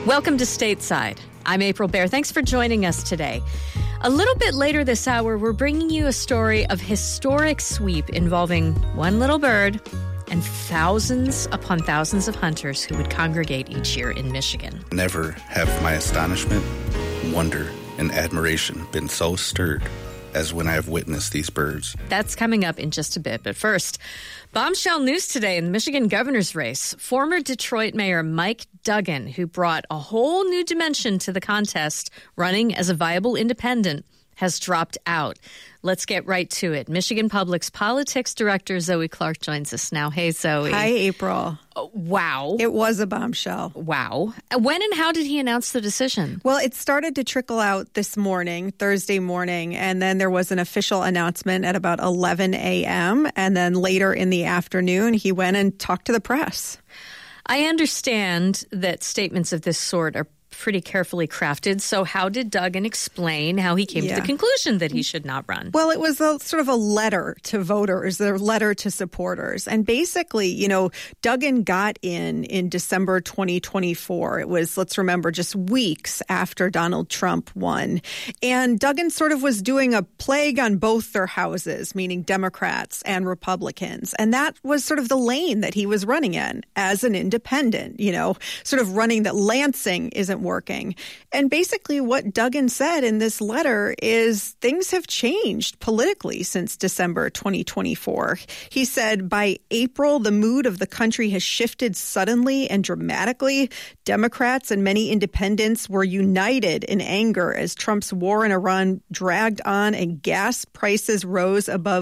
Welcome to Stateside. I'm April Baer. Thanks for joining us today. A little bit later this hour, we're bringing you a story of historic sweep involving one little bird and thousands upon thousands of hunters who would congregate each year in Michigan. Never have my astonishment, wonder, and admiration been so stirred as when I have witnessed these birds. That's coming up in just a bit. But first, bombshell news today in the Michigan governor's race. Former Detroit Mayor Mike Duggan, who brought a whole new dimension to the contest, running as a viable independent, has dropped out. Let's get right to it. Michigan Public's politics director Zoe Clark joins us now. Hey, Zoe. Hi, April. Wow. It was a bombshell. Wow. When and how did he announce the decision? Well, it started to trickle out this morning, Thursday morning, and then there was an official announcement at about 11 a.m., and then later in the afternoon, he went and talked to the press. I understand that statements of this sort are pretty carefully crafted. So how did Duggan explain how he came to the conclusion that he should not run? Well, it was sort of a letter to voters, a letter to supporters. And basically, Duggan got in December 2024. It was, let's remember, just weeks after Donald Trump won. And Duggan sort of was doing a plague on both their houses, meaning Democrats and Republicans. And that was sort of the lane that he was running in as an independent, sort of running that Lansing isn't working. And basically what Duggan said in this letter is things have changed politically since December 2024. He said by April, the mood of the country has shifted suddenly and dramatically. Democrats and many independents were united in anger as Trump's war in Iran dragged on and gas prices rose above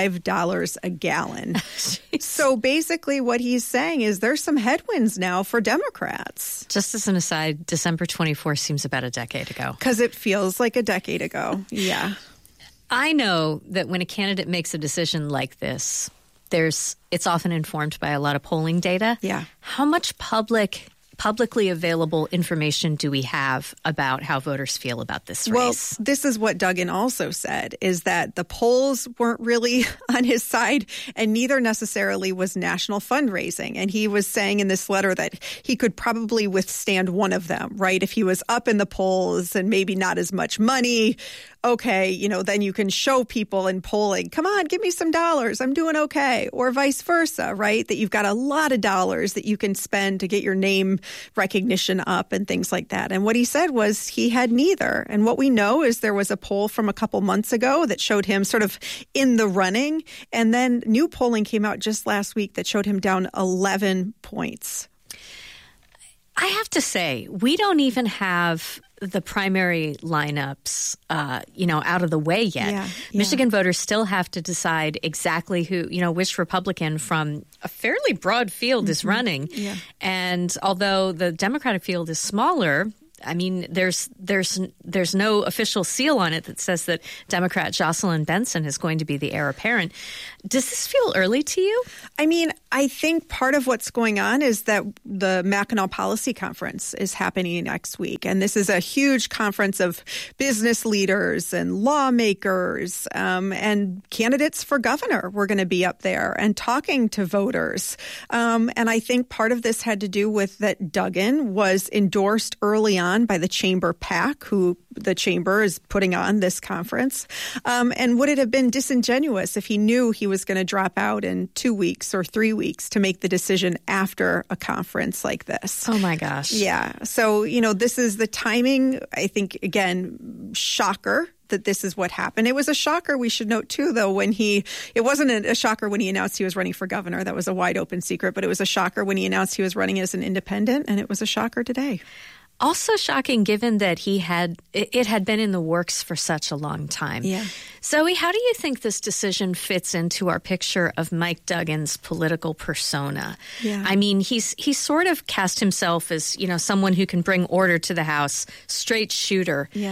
$5 a gallon. So basically what he's saying is there's some headwinds now for Democrats. Just as an aside, December 24 seems about a decade ago. Because it feels like a decade ago. Yeah. I know that when a candidate makes a decision like this, it's often informed by a lot of polling data. Yeah. How much publicly available information do we have about how voters feel about this race? Well, this is what Duggan also said, is that the polls weren't really on his side, and neither necessarily was national fundraising. And he was saying in this letter that he could probably withstand one of them, right? If he was up in the polls and maybe not as much money, okay, then you can show people in polling, come on, give me some dollars, I'm doing okay. Or vice versa, right? That you've got a lot of dollars that you can spend to get your name recognition up and things like that. And what he said was he had neither. And what we know is there was a poll from a couple months ago that showed him sort of in the running. And then new polling came out just last week that showed him down 11 points. I have to say, we don't even have the primary lineups, out of the way yet. Yeah. Michigan voters still have to decide exactly who, which Republican from a fairly broad field is running. Yeah. And although the Democratic field is smaller, I mean, there's no official seal on it that says that Democrat Jocelyn Benson is going to be the heir apparent. Does this feel early to you? I mean, I think part of what's going on is that the Mackinac Policy Conference is happening next week. And this is a huge conference of business leaders and lawmakers and candidates for governor. We're going to be up there and talking to voters. And I think part of this had to do with that Duggan was endorsed early on by the Chamber PAC, who the Chamber is putting on this conference. And would it have been disingenuous if he knew he was going to drop out in 2 weeks or 3 weeks to make the decision after a conference like this? Oh, my gosh. Yeah. So, this is the timing, I think, again, shocker that this is what happened. It was a shocker, we should note, too, though, it wasn't a shocker when he announced he was running for governor. That was a wide open secret. But it was a shocker when he announced he was running as an independent. And it was a shocker today. Also shocking, given that it had been in the works for such a long time. Yeah. Zoe, how do you think this decision fits into our picture of Mike Duggan's political persona? Yeah. I mean, he's sort of cast himself as, someone who can bring order to the house, straight shooter. Yeah.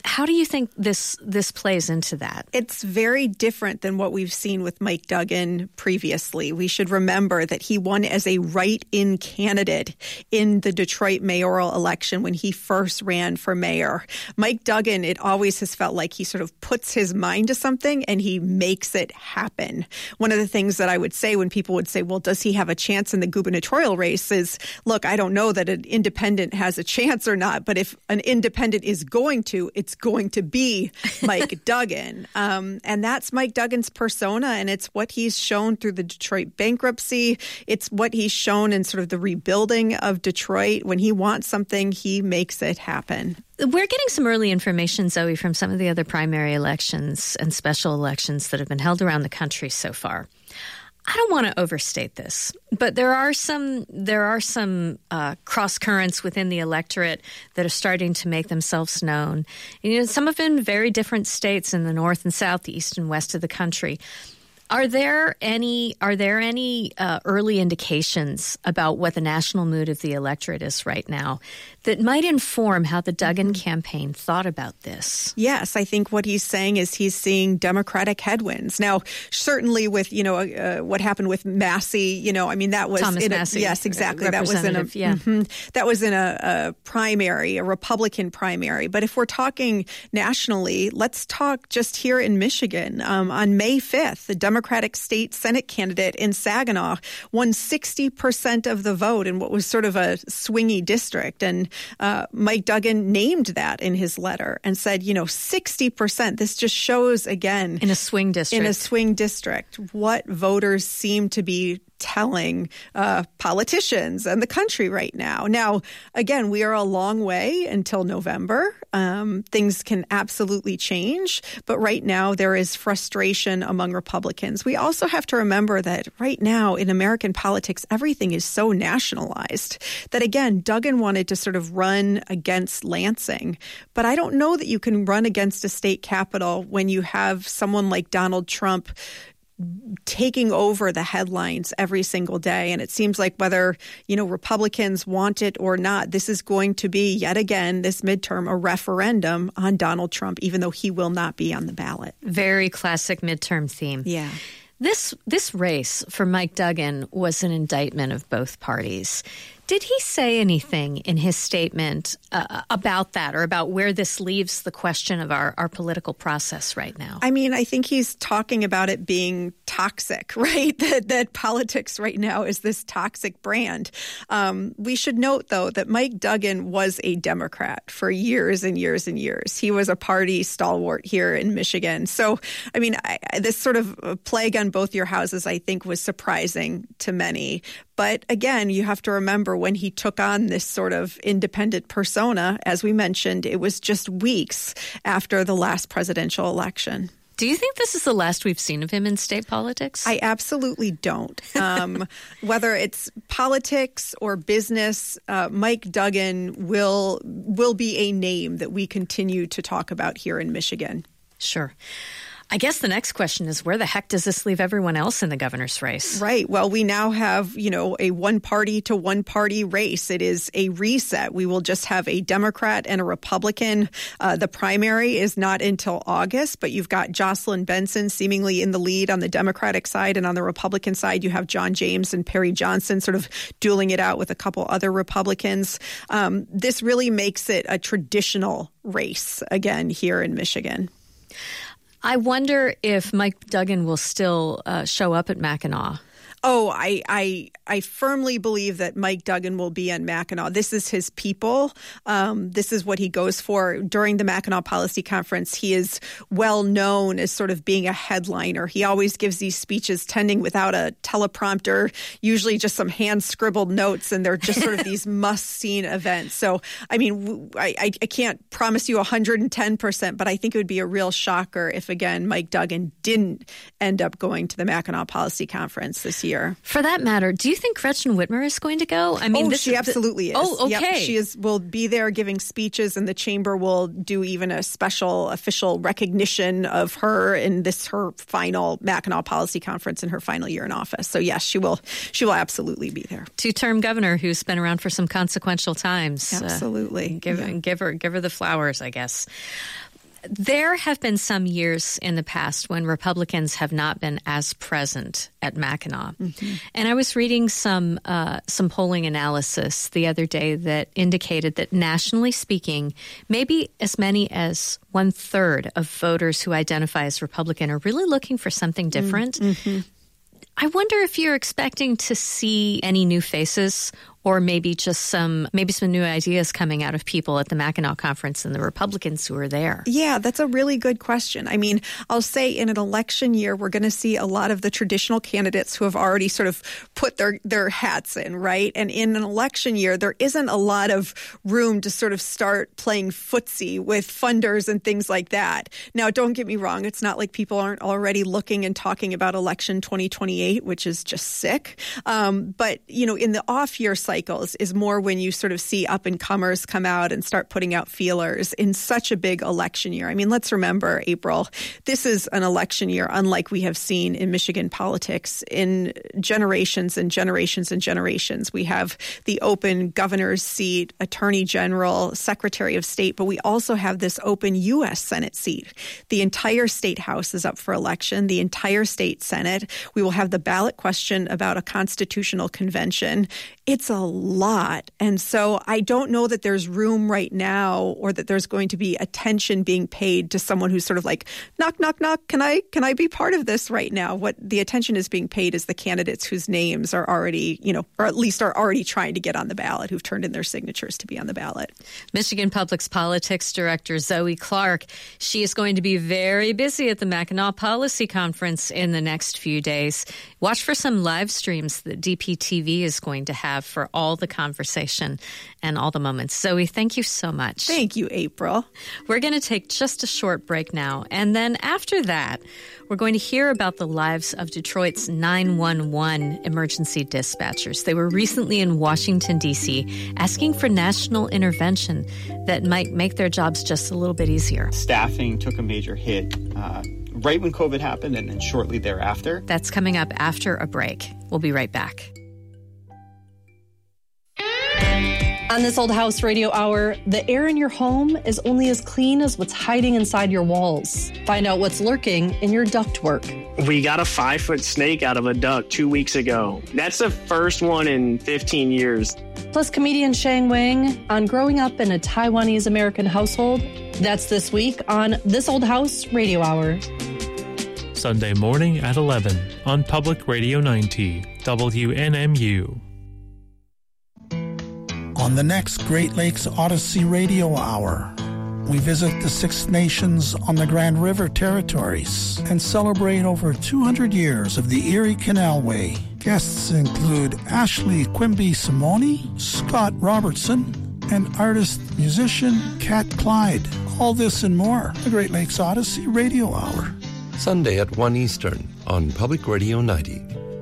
How do you think this plays into that? It's very different than what we've seen with Mike Duggan previously. We should remember that he won as a write-in candidate in the Detroit mayoral election when he first ran for mayor. Mike Duggan, it always has felt like he sort of puts his mind to something and he makes it happen. One of the things that I would say when people would say, well, does he have a chance in the gubernatorial race is, look, I don't know that an independent has a chance or not, but if an independent is going to, it's going to be Mike Duggan. And that's Mike Duggan's persona, and it's what he's shown through the Detroit bankruptcy. It's what he's shown in sort of the rebuilding of Detroit. When he wants something, he makes it happen. We're getting some early information, Zoe, from some of the other primary elections and special elections that have been held around the country so far. I don't want to overstate this, but there are some cross currents within the electorate that are starting to make themselves known. Some have been very different states in the north and south, the east and west of the country. Are there any early indications about what the national mood of the electorate is right now that might inform how the Duggan campaign thought about this? Yes, I think what he's saying is he's seeing Democratic headwinds. Now, certainly with, what happened with Massey, that was Thomas Massey. Yes, exactly. That was in a primary, a Republican primary. But if we're talking nationally, let's talk just here in Michigan. On May 5th, the Democratic state Senate candidate in Saginaw won 60% of the vote in what was sort of a swingy district. And Mike Duggan named that in his letter and said, 60%. This just shows, again, in a swing district, what voters seem to be telling politicians and the country right now. Now, again, we are a long way until November. Things can absolutely change. But right now, there is frustration among Republicans. We also have to remember that right now in American politics, everything is so nationalized that, again, Duggan wanted to sort of run against Lansing. But I don't know that you can run against a state capital when you have someone like Donald Trump taking over the headlines every single day. And it seems like whether, Republicans want it or not, this is going to be, yet again, this midterm, a referendum on Donald Trump, even though he will not be on the ballot. Very classic midterm theme. Yeah. This race for Mike Duggan was an indictment of both parties. Did he say anything in his statement about that, or about where this leaves the question of our political process right now? I mean, I think he's talking about it being toxic, right? That politics right now is this toxic brand. We should note, though, that Mike Duggan was a Democrat for years and years and years. He was a party stalwart here in Michigan. So, I mean, this sort of plague on both your houses, I think, was surprising to many. But again, you have to remember when he took on this sort of independent persona, as we mentioned, it was just weeks after the last presidential election. Do you think this is the last we've seen of him in state politics? I absolutely don't. Whether it's politics or business, Mike Duggan will be a name that we continue to talk about here in Michigan. Sure. I guess the next question is, where the heck does this leave everyone else in the governor's race? Right. Well, we now have, a one-party to one-party race. It is a reset. We will just have a Democrat and a Republican. The primary is not until August, but you've got Jocelyn Benson seemingly in the lead on the Democratic side, and on the Republican side, you have John James and Perry Johnson sort of dueling it out with a couple other Republicans. This really makes it a traditional race again here in Michigan. I wonder if Mike Duggan will still show up at Mackinac. Oh, I firmly believe that Mike Duggan will be on Mackinac. This is his people. This is what he goes for. During the Mackinac Policy Conference, he is well known as sort of being a headliner. He always gives these speeches tending without a teleprompter, usually just some hand-scribbled notes, and they're just sort of these must-seen events. So, I mean, I can't promise you 110%, but I think it would be a real shocker if, again, Mike Duggan didn't end up going to the Mackinac Policy Conference this year. For that matter, do you think Gretchen Whitmer is going to go? I mean, she absolutely is. Oh, okay. Yep, will be there giving speeches, and the chamber will do even a special official recognition of her in her final Mackinac Policy Conference in her final year in office. So yes, she will absolutely be there. Two-term governor who's been around for some consequential times. Absolutely. Give her the flowers, I guess. There have been some years in the past when Republicans have not been as present at Mackinac. Mm-hmm. And I was reading some polling analysis the other day that indicated that nationally speaking, maybe as many as 1/3 of voters who identify as Republican are really looking for something different. Mm-hmm. I wonder if you're expecting to see any new faces or maybe just some new ideas coming out of people at the Mackinac Conference and the Republicans who are there. Yeah, that's a really good question. I mean, I'll say in an election year, we're going to see a lot of the traditional candidates who have already sort of put their hats in, right? And in an election year, there isn't a lot of room to sort of start playing footsie with funders and things like that. Now, don't get me wrong. It's not like people aren't already looking and talking about election 2028, which is just sick. But, in the off-year cycles is more when you sort of see up-and-comers come out and start putting out feelers in such a big election year. I mean, let's remember, April, this is an election year unlike we have seen in Michigan politics in generations and generations and generations. We have the open governor's seat, attorney general, secretary of state, but we also have this open U.S. Senate seat. The entire state house is up for election, the entire state Senate. We will have the ballot question about a constitutional convention. It's a lot. And so I don't know that there's room right now or that there's going to be attention being paid to someone who's sort of like, knock, knock, knock, can I be part of this right now? What the attention is being paid is the candidates whose names are already, or at least are already trying to get on the ballot, who've turned in their signatures to be on the ballot. Michigan Public's politics director, Zoe Clark, she is going to be very busy at the Mackinac Policy Conference in the next few days. Watch for some live streams that DPTV is going to have for all the conversation and all the moments. Zoe, thank you so much. Thank you, April. We're going to take just a short break now. And then after that, we're going to hear about the lives of Detroit's 911 emergency dispatchers. They were recently in Washington, D.C., asking for national intervention that might make their jobs just a little bit easier. Staffing took a major hit right when COVID happened and then shortly thereafter. That's coming up after a break. We'll be right back. On this Old House Radio Hour, the air in your home is only as clean as what's hiding inside your walls. Find out what's lurking in your ductwork. We got a 5-foot snake out of a duct 2 weeks ago. That's the first one in 15 years. Plus comedian Shang Wang on growing up in a Taiwanese American household. That's this week on This Old House Radio Hour. Sunday morning at 11 on Public Radio 90, WNMU. On the next Great Lakes Odyssey Radio Hour, we visit the Six Nations on the Grand River territories and celebrate over 200 years of the Erie Canalway. Guests include Ashley Quimby Simone, Scott Robertson, and artist-musician Kat Clyde. All this and more, the Great Lakes Odyssey Radio Hour. Sunday at 1 Eastern on Public Radio 90.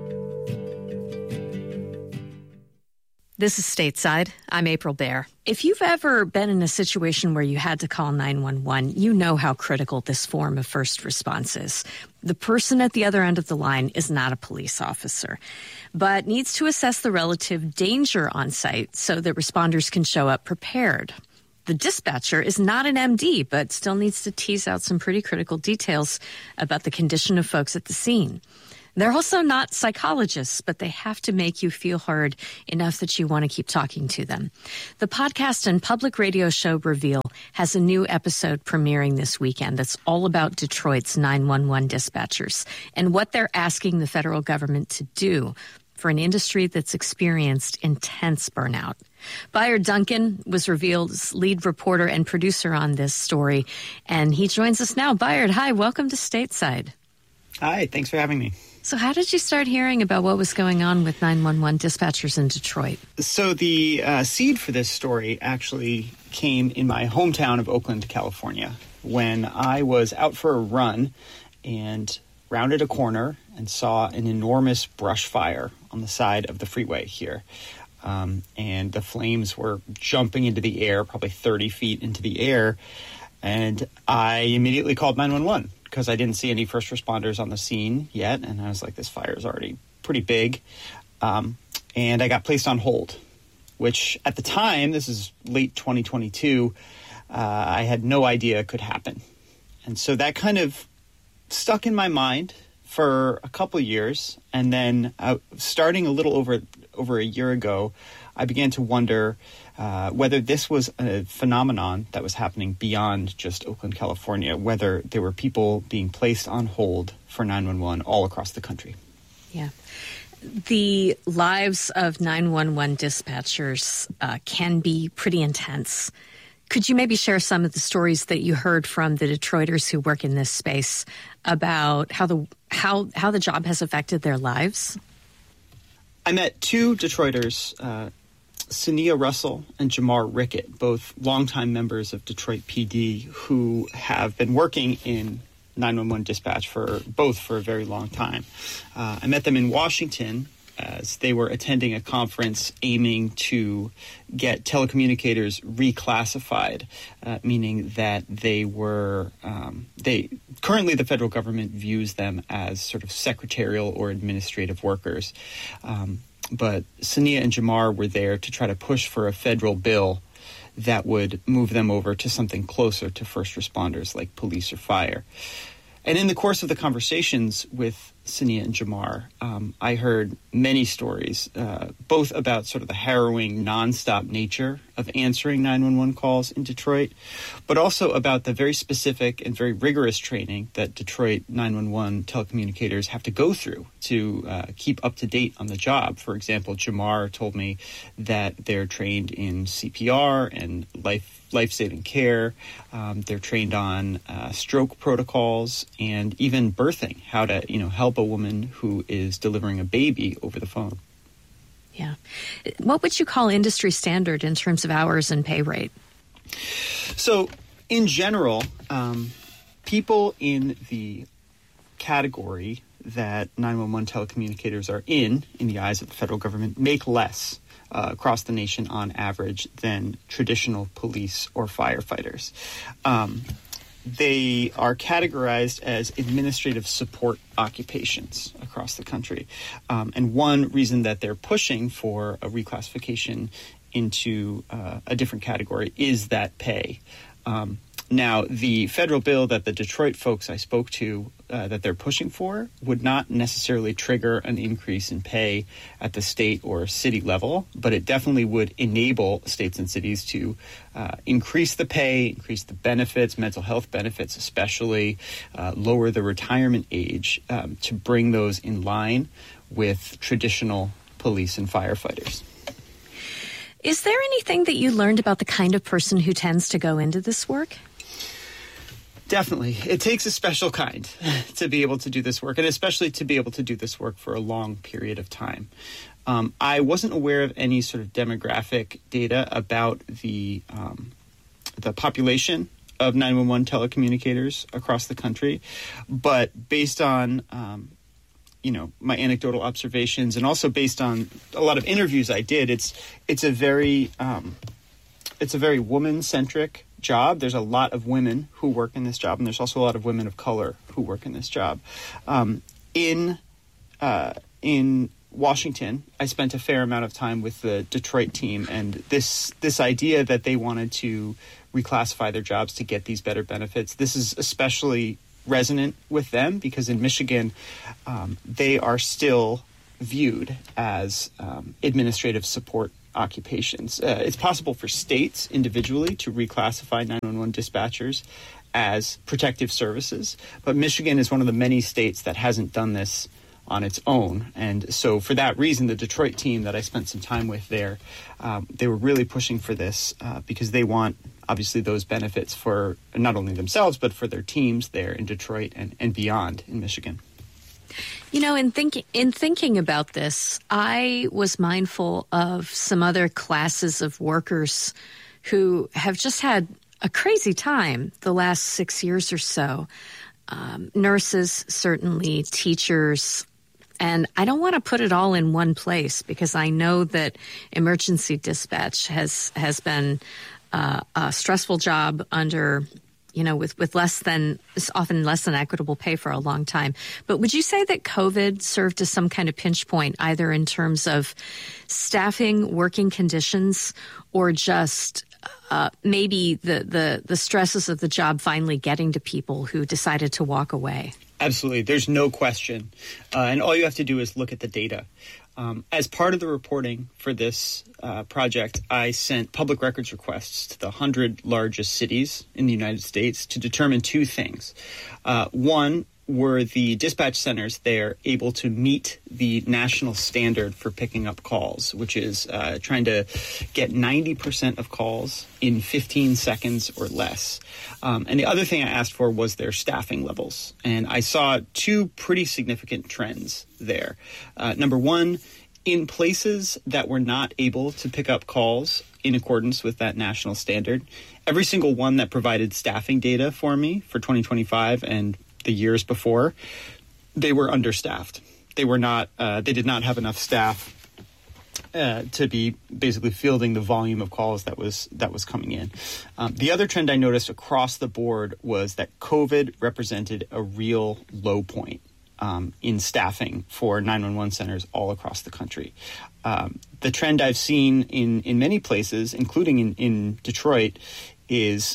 This is Stateside. I'm April Baer. If you've ever been in a situation where you had to call 911, you know how critical this form of first response is. The person at the other end of the line is not a police officer, but needs to assess the relative danger on site so that responders can show up prepared. The dispatcher is not an MD, but still needs to tease out some pretty critical details about the condition of folks at the scene. They're also not psychologists, but they have to make you feel heard enough that you want to keep talking to them. The podcast and public radio show Reveal has a new episode premiering this weekend that's all about Detroit's 911 dispatchers and what they're asking the federal government to do for an industry that's experienced intense burnout. Bayard Duncan was Reveal's lead reporter and producer on this story, and he joins us now. Bayard, hi, welcome to Stateside. Hi, thanks for having me. So how did you start hearing about what was going on with 911 dispatchers in Detroit? So the seed for this story actually came in my hometown of Oakland, California, when I was out for a run and rounded a corner and saw an enormous brush fire on the side of the freeway here. And the flames were jumping into the air, probably 30 feet into the air. And I immediately called 911. Because I didn't see any first responders on the scene yet. And I was like, this fire is already pretty big. And I got placed on hold, which at the time, this is late 2022, I had no idea could happen. And so that kind of stuck in my mind for a couple years. And then starting a little over a year ago, I began to wonder whether this was a phenomenon that was happening beyond just Oakland, California, whether there were people being placed on hold for 911 all across the country. Yeah. The lives of 911 dispatchers can be pretty intense. Could you maybe share some of the stories that you heard from the Detroiters who work in this space about how the job has affected their lives? I met two Detroiters, Sania Russell and Jamar Rickett, both longtime members of Detroit PD who have been working in 911 dispatch for a very long time. I met them in Washington as they were attending a conference aiming to get telecommunicators reclassified, meaning that they were currently the federal government views them as sort of secretarial or administrative workers. But Sania and Jamar were there to try to push for a federal bill that would move them over to something closer to first responders like police or fire. And in the course of the conversations with Sania and Jamar, I heard many stories, both about sort of the harrowing, nonstop nature of answering 911 calls in Detroit, but also about the very specific and very rigorous training that Detroit 911 telecommunicators have to go through to keep up to date on the job. For example, Jamar told me that they're trained in CPR and life-saving care. They're trained on stroke protocols and even birthing, how to help a woman who is delivering a baby over the phone. Yeah. What would you call industry standard in terms of hours and pay rate? So, in general, people in the category that 911 telecommunicators are in the eyes of the federal government, make less across the nation on average than traditional police or firefighters. They are categorized as administrative support occupations across the country. And one reason that they're pushing for a reclassification into a different category is that pay. Now, the federal bill that the Detroit folks I spoke to that they're pushing for would not necessarily trigger an increase in pay at the state or city level, but it definitely would enable states and cities to increase the pay, increase the benefits, mental health benefits especially, lower the retirement age to bring those in line with traditional police and firefighters. Is there anything that you learned about the kind of person who tends to go into this work? Definitely. It takes a special kind to be able to do this work, and especially to be able to do this work for a long period of time. I wasn't aware of any sort of demographic data about the population of 911 telecommunicators across the country, but based on my anecdotal observations and also based on a lot of interviews I did, it's a very woman-centric job. There's a lot of women who work in this job, and there's also a lot of women of color who work in this job. In Washington, I spent a fair amount of time with the Detroit team, and this idea that they wanted to reclassify their jobs to get these better benefits, this is especially resonant with them because in Michigan, they are still viewed as administrative support occupations. It's possible for states individually to reclassify 911 dispatchers as protective services, but Michigan is one of the many states that hasn't done this on its own. And so for that reason, the Detroit team that I spent some time with there, they were really pushing for this because they want, obviously, those benefits for not only themselves, but for their teams there in Detroit and beyond in Michigan. In thinking about this, I was mindful of some other classes of workers who have just had a crazy time the last 6 years or so. Nurses, certainly, teachers, and I don't want to put it all in one place because I know that emergency dispatch has been a stressful job under with often less than equitable pay for a long time. But would you say that COVID served as some kind of pinch point, either in terms of staffing, working conditions, or just maybe the stresses of the job finally getting to people who decided to walk away? Absolutely. There's no question. And all you have to do is look at the data. As part of the reporting for this project, I sent public records requests to the 100 largest cities in the United States to determine two things. One, were the dispatch centers there able to meet the national standard for picking up calls, which is trying to get 90% of calls in 15 seconds or less. And the other thing I asked for was their staffing levels. And I saw two pretty significant trends there. Number one, in places that were not able to pick up calls in accordance with that national standard, every single one that provided staffing data for me for 2025 and the years before, they were understaffed. They were not. They did not have enough staff to be basically fielding the volume of calls that was coming in. The other trend I noticed across the board was that COVID represented a real low point in staffing for 911 centers all across the country. The trend I've seen in many places, including in Detroit, is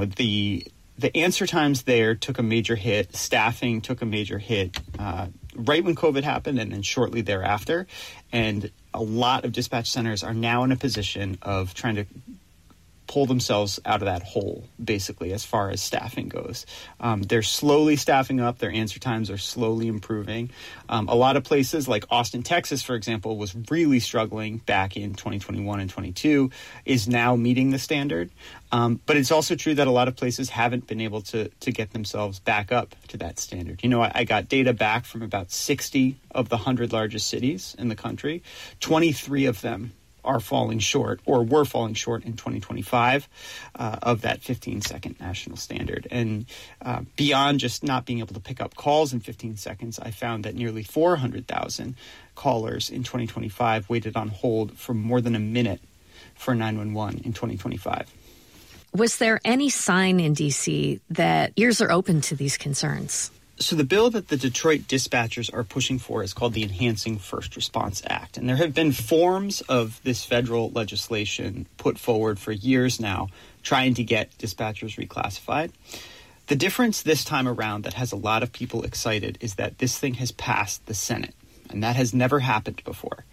the answer times there took a major hit. Staffing took a major hit right when COVID happened and then shortly thereafter. And a lot of dispatch centers are now in a position of trying to pull themselves out of that hole, basically, as far as staffing goes. They're slowly staffing up. Their answer times are slowly improving. A lot of places like Austin, Texas, for example, was really struggling back in 2021 and 22, is now meeting the standard. But it's also true that a lot of places haven't been able to get themselves back up to that standard. I got data back from about 60 of the 100 largest cities in the country. 23 of them are falling short or were falling short in 2025 of that 15-second national standard. And beyond just not being able to pick up calls in 15 seconds, I found that nearly 400,000 callers in 2025 waited on hold for more than a minute for 911 in 2025. Was there any sign in D.C. that ears are open to these concerns? So the bill that the Detroit dispatchers are pushing for is called the Enhancing First Response Act. And there have been forms of this federal legislation put forward for years now trying to get dispatchers reclassified. The difference this time around that has a lot of people excited is that this thing has passed the Senate. And that has never happened before.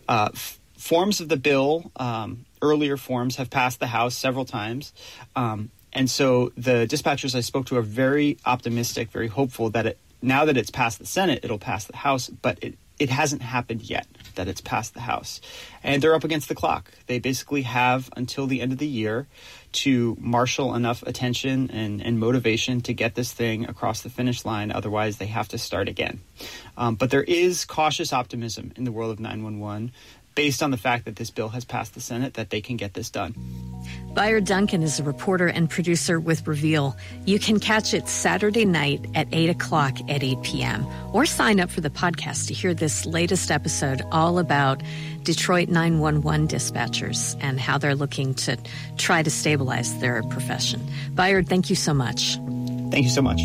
Forms of the bill, earlier forms, have passed the House several times. And so the dispatchers I spoke to are very optimistic, very hopeful that now that it's passed the Senate, it'll pass the House, but it hasn't happened yet that it's passed the House. And they're up against the clock. They basically have until the end of the year to marshal enough attention and motivation to get this thing across the finish line. Otherwise, they have to start again. But there is cautious optimism in the world of 911 based on the fact that this bill has passed the Senate, that they can get this done. Bayard Duncan is a reporter and producer with Reveal. You can catch it Saturday night at 8 o'clock at 8 p.m. or sign up for the podcast to hear this latest episode all about Detroit 911 dispatchers and how they're looking to try to stabilize their profession. Bayard, thank you so much. Thank you so much.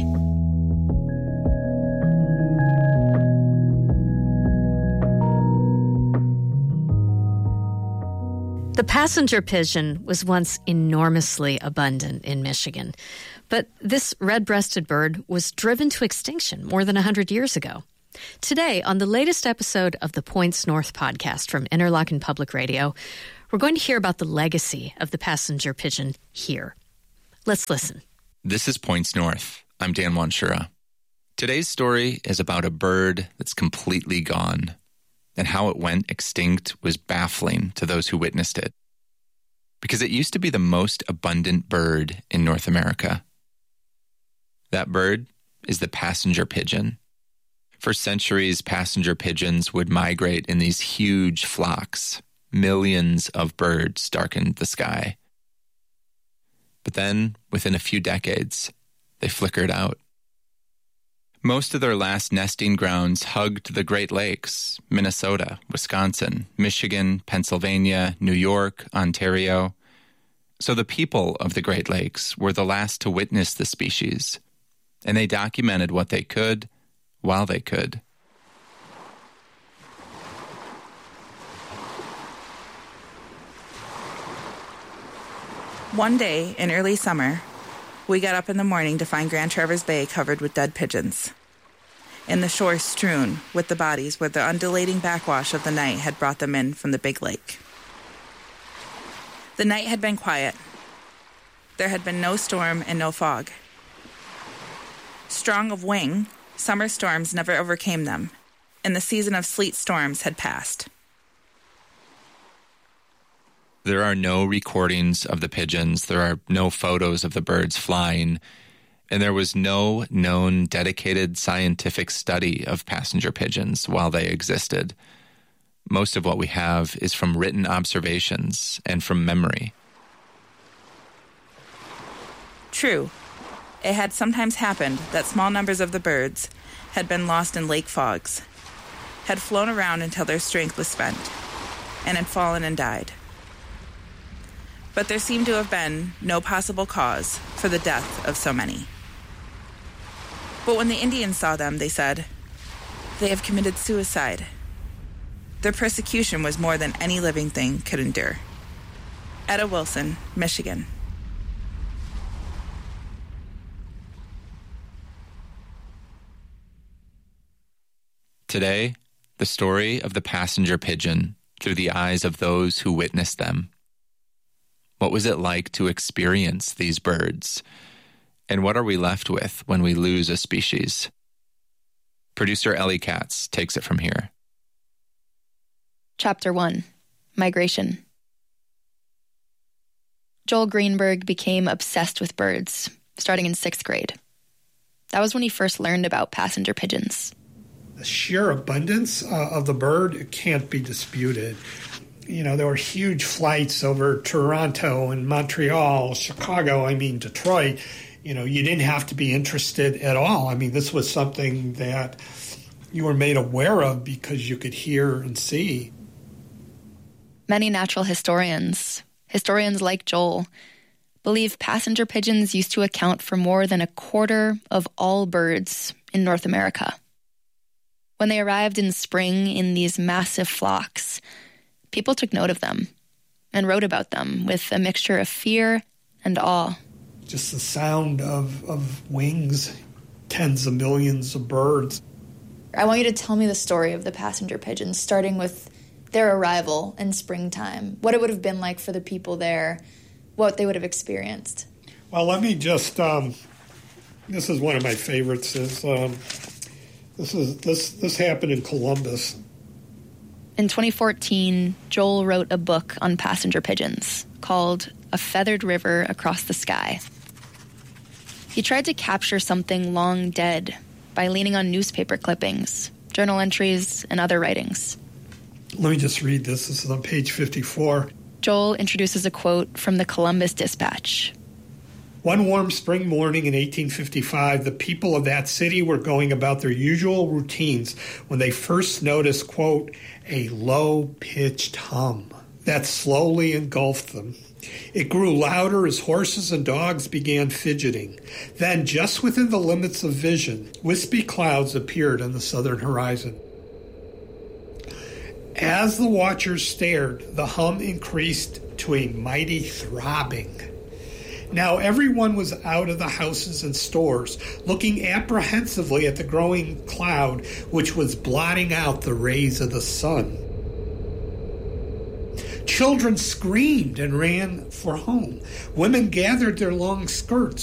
The passenger pigeon was once enormously abundant in Michigan, but this red-breasted bird was driven to extinction more than 100 years ago. Today, on the latest episode of the Points North podcast from Interlochen Public Radio, we're going to hear about the legacy of the passenger pigeon here. Let's listen. This is Points North. I'm Dan Wanshura. Today's story is about a bird that's completely gone, and how it went extinct was baffling to those who witnessed it. Because it used to be the most abundant bird in North America. That bird is the passenger pigeon. For centuries, passenger pigeons would migrate in these huge flocks. Millions of birds darkened the sky. But then, within a few decades, they flickered out. Most of their last nesting grounds hugged the Great Lakes, Minnesota, Wisconsin, Michigan, Pennsylvania, New York, Ontario. So the people of the Great Lakes were the last to witness the species, and they documented what they could while they could. One day in early summer, we got up in the morning to find Grand Traverse Bay covered with dead pigeons, and the shore strewn with the bodies where the undulating backwash of the night had brought them in from the big lake. The night had been quiet. There had been no storm and no fog. Strong of wing, summer storms never overcame them, and the season of sleet storms had passed. There are no recordings of the pigeons. There are no photos of the birds flying. And there was no known dedicated scientific study of passenger pigeons while they existed. Most of what we have is from written observations and from memory. True, it had sometimes happened that small numbers of the birds had been lost in lake fogs, had flown around until their strength was spent, and had fallen and died. But there seemed to have been no possible cause for the death of so many. But when the Indians saw them, they said, "They have committed suicide." Their persecution was more than any living thing could endure. Etta Wilson, Michigan. Today, the story of the passenger pigeon through the eyes of those who witnessed them. What was it like to experience these birds? And what are we left with when we lose a species? Producer Ellie Katz takes it from here. Chapter 1, Migration. Joel Greenberg became obsessed with birds, starting in 6th grade. That was when he first learned about passenger pigeons. The sheer abundance of the bird can't be disputed. You know, there were huge flights over Toronto and Montreal, Chicago, Detroit. You know, you didn't have to be interested at all. This was something that you were made aware of because you could hear and see. Many natural historians like Joel, believe passenger pigeons used to account for more than 1/4 of all birds in North America. When they arrived in spring in these massive flocks, people took note of them and wrote about them with a mixture of fear and awe. Just the sound of wings, tens of millions of birds. I want you to tell me the story of the passenger pigeons, starting with their arrival in springtime, what it would have been like for the people there, what they would have experienced. Well, let me just, this is one of my favorites, this happened in Columbus. In 2014, Joel wrote a book on passenger pigeons called A Feathered River Across the Sky. He tried to capture something long dead by leaning on newspaper clippings, journal entries, and other writings. Let me just read this. This is on page 54. Joel introduces a quote from the Columbus Dispatch. One warm spring morning in 1855, the people of that city were going about their usual routines when they first noticed, quote, a low-pitched hum that slowly engulfed them. It grew louder as horses and dogs began fidgeting. Then, just within the limits of vision, wispy clouds appeared on the southern horizon. As the watchers stared, the hum increased to a mighty throbbing. Now everyone was out of the houses and stores, looking apprehensively at the growing cloud, which was blotting out the rays of the sun. Children screamed and ran for home. Women gathered their long skirts